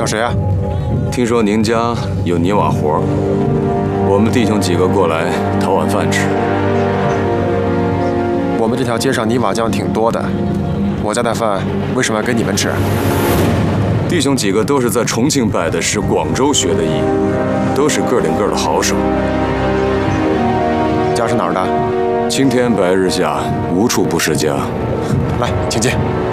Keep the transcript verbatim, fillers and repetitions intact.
谁啊？ 听说宁家有泥瓦活，我们弟兄几个过来讨碗饭吃。 我们这条街上泥瓦匠挺多的，我家的饭为什么要给你们吃？ 弟兄几个都是在重庆拜的，是广州学的艺，都是个顶个的好手。 家是哪儿的？ 青天白日下，无处不是家。 来，请进。